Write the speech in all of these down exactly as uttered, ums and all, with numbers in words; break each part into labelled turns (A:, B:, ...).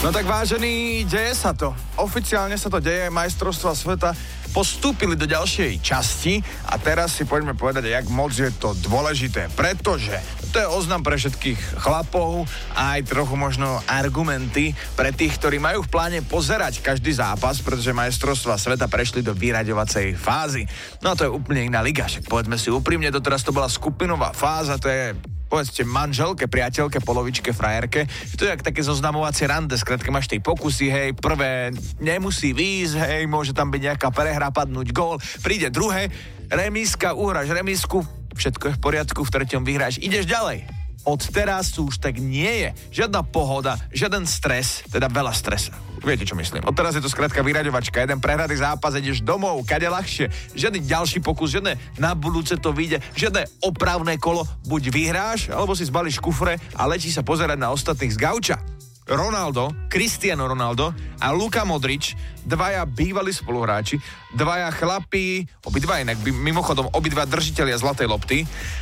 A: No tak vážený, deje sa to. Oficiálne sa to deje, majstrovstvá sveta postúpili do ďalšej časti a teraz si poďme povedať, jak moc je to dôležité, pretože to je oznam pre všetkých chlapov a aj trochu možno argumenty pre tých, ktorí majú v pláne pozerať každý zápas, pretože majstrovstvá sveta prešli do vyraďovacej fázy. No a to je úplne iná liga, však povedzme si úprimne, doteraz to bola skupinová fáza, to je povedzte manželke, priateľke, polovičke, frajerke. To je jak také zoznamovacie rande, skrátka máš tej pokusy, hej, prvé nemusí výjsť, hej, môže tam byť nejaká prehra, padnúť gól, príde druhé, remíska, uhráš remísku, všetko je v poriadku, v treťom vyhráš, ideš ďalej. Od teraz tu už tak nie je. Žiadna pohoda, žiaden stres, teda veľa stresa. Viete, čo myslím. Od teraz je to skrátka vyraďovačka. Jeden prehratý zápas, ideš domov, kade ľahšie. Žiadny ďalší pokus, žiadne na budúce to vyjde, žiadne opravné kolo. Buď vyhráš, alebo si zbalíš kufre a letí sa pozerať na ostatných z gauča. Ronaldo, Cristiano Ronaldo a Luka Modrič, dvaja bývalí spoluhráči, dvaja chlapí, obidva inak, mimochodom obidva držitelia zlatej lopty.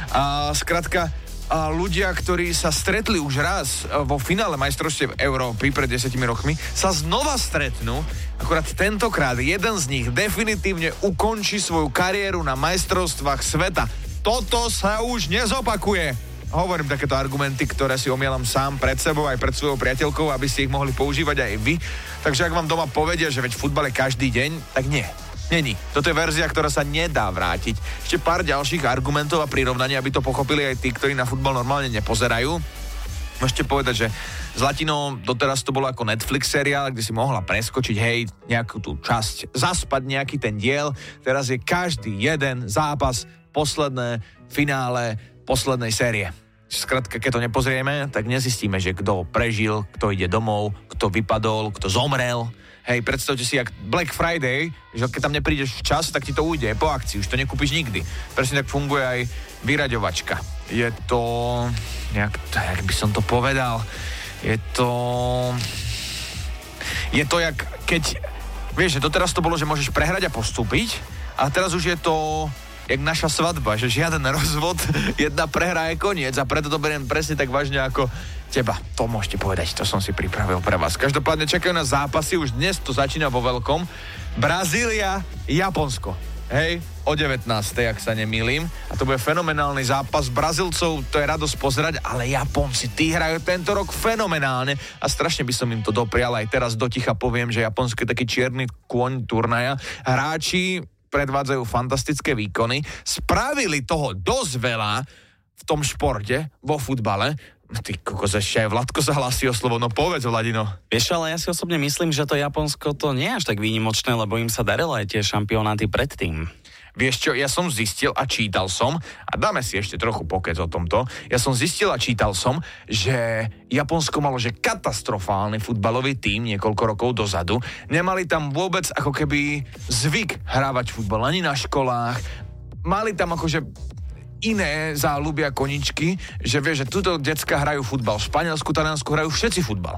A: A skrátka, a ľudia, ktorí sa stretli už raz vo finále majstrovstiev Európy pred desiatimi rokmi, sa znova stretnú. Akurát tentokrát jeden z nich definitívne ukončí svoju kariéru na majstrovstvách sveta. Toto sa už nezopakuje. Hovorím takéto argumenty, ktoré si omielam sám pred sebou aj pred svojou priateľkou, aby ste ich mohli používať aj vy. Takže ak vám doma povedia, že veď futbal je každý deň, tak nie. Není. Toto je verzia, ktorá sa nedá vrátiť. Ešte pár ďalších argumentov a prirovnaní, aby to pochopili aj tí, ktorí na futbal normálne nepozerajú. Môžete povedať, že s Latinou doteraz to bolo ako Netflix seriál, kde si mohla preskočiť, hej, nejakú tú časť, zaspať nejaký ten diel. Teraz je každý jeden zápas, posledné finále poslednej série. Skrátka, keď to nepozrieme, tak nezistíme, že kto prežil, kto ide domov, kto vypadol, kto zomrel. Hej, predstavte si, jak Black Friday, že keď tam neprídeš včas, tak ti to ujde po akcii, už to nekúpiš nikdy. Presne tak funguje aj vyraďovačka. Je to, jak, jak by som to povedal, je to, je to jak, keď, vieš, že doteraz to bolo, že môžeš prehrať a postúpiť, a teraz už je to jak naša svadba, že žiaden rozvod, jedna prehra je koniec a preto to beriem presne tak vážne ako teba. To môžete povedať, to som si pripravil pre vás. Každopádne čakajú na zápasy, už dnes to začína vo veľkom. Brazília, Japonsko. Hej, o devätnástej, ak sa nemýlim. A to bude fenomenálny zápas. Brazílcov to je radosť pozerať, ale Japonci, tí hrajú tento rok fenomenálne a strašne by som im to doprial. Aj teraz doticha poviem, že Japonsko je taký čierny kôň turnaja. Hráči predvádzajú fantastické výkony. Spravili toho dosť veľa v tom športe, vo futbale. Ty kokos, ešte aj Vladko sa hlasí o slovo, no povedz, Vladino.
B: Vieš, ale ja si osobne myslím, že to Japonsko to nie je až tak výnimočné, lebo im sa darilo aj tie šampionáty predtým.
A: Vieš čo, ja som zistil a čítal som, a dáme si ešte trochu pokec o tomto, ja som zistil a čítal som, že Japonsko malo že katastrofálny futbalový tím niekoľko rokov dozadu. Nemali tam vôbec ako keby zvyk hrávať futbal ani na školách. Mali tam akože iné záľuby a koničky, že vieš, že tuto decka hrajú futbal. V Španielsku, Taliansku hrajú všetci futbal.